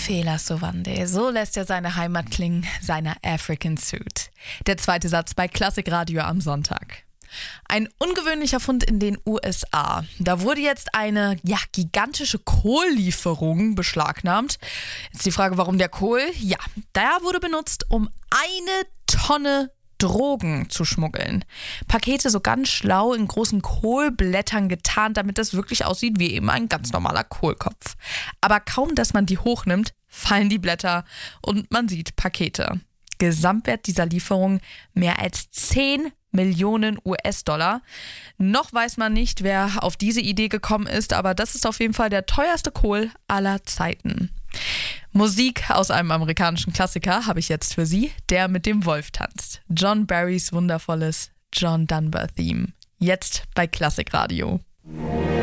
Fela Sowande, so lässt er seine Heimat klingen, seiner African Suit. Der zweite Satz bei Klassikradio am Sonntag. Ein ungewöhnlicher Fund in den USA. Da wurde jetzt eine gigantische Kohllieferung beschlagnahmt. Jetzt die Frage, warum der Kohl? Ja, der wurde benutzt, um 1 Tonne Drogen zu schmuggeln. Pakete so ganz schlau in großen Kohlblättern getarnt, damit das wirklich aussieht wie eben ein ganz normaler Kohlkopf. Aber kaum, dass man die hochnimmt, fallen die Blätter und man sieht Pakete. Gesamtwert dieser Lieferung mehr als 10 Millionen US-Dollar. Noch weiß man nicht, wer auf diese Idee gekommen ist, aber das ist auf jeden Fall der teuerste Kohl aller Zeiten. Musik aus einem amerikanischen Klassiker habe ich jetzt für Sie, der mit dem Wolf tanzt. John Barrys wundervolles John Dunbar Theme. Jetzt bei Klassikradio.